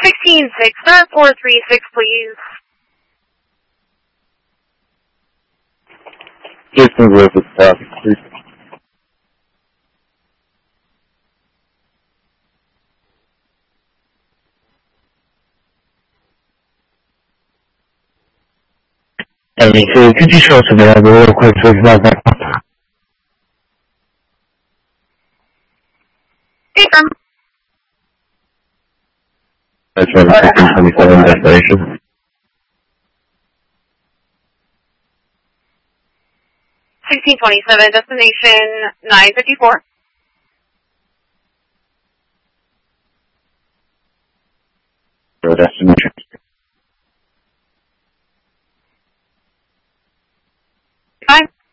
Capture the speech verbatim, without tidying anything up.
sixteen six, start four three six, please. Jason Griffith, traffic, please. Hey, so could you show us available real quick so we can have that? Hey, from That's right, sixteen twenty-seven, destination. sixteen twenty-seven, destination nine fifty-four. Your destination. Fine.